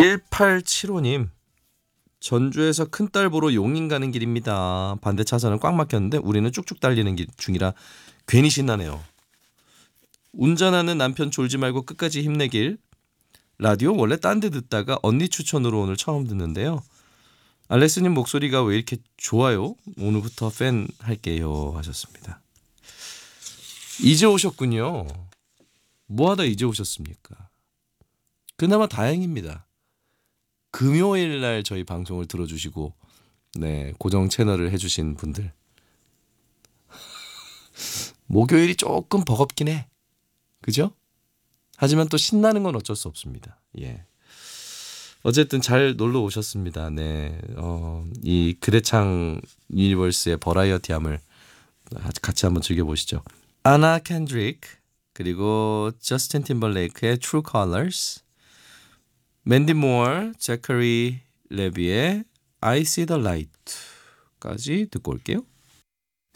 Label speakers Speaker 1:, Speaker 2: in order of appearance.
Speaker 1: 1875님, 전주에서 큰딸 보러 용인 가는 길입니다. 반대 차선은 꽉 막혔는데 우리는 쭉쭉 달리는 중이라 괜히 신나네요. 운전하는 남편 졸지 말고 끝까지 힘내길. 라디오 원래 딴 데 듣다가 언니 추천으로 오늘 처음 듣는데요. 알렉스님 목소리가 왜 이렇게 좋아요? 오늘부터 팬 할게요 하셨습니다. 이제 오셨군요. 뭐하다 이제 오셨습니까? 그나마 다행입니다. 금요일 날 저희 방송을 들어주시고 고정 채널을 해주신 분들. 목요일이 조금 버겁긴 해. 그죠? 하지만 또 신나는 건 어쩔 수 없습니다. 예. 어쨌든 잘 놀러 오셨습니다. 네. 이 그대창 유니버스의 버라이어티함을 같이 한번 즐겨보시죠. 아나 캔드릭 그리고 저스틴 팀벌레이크의 True Colors, 맨디 모어, 제커리 레비의 I See the Light까지 듣고 올게요.